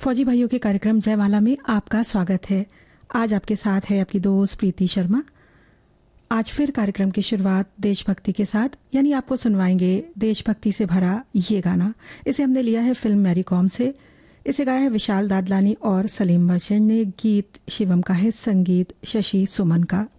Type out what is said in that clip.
फौजी भाइयों के कार्यक्रम जयमाला में आपका स्वागत है। आज आपके साथ है आपकी दोस्त प्रीति शर्मा। आज फिर कार्यक्रम की शुरुआत देशभक्ति के साथ, यानी आपको सुनवाएंगे देशभक्ति से भरा ये गाना। इसे हमने लिया है फिल्म मैरी कॉम से। इसे गाया है विशाल दादलानी और सलीम मर्चेंट ने। गीत शिवम का है, संगीत शशि सुमन का।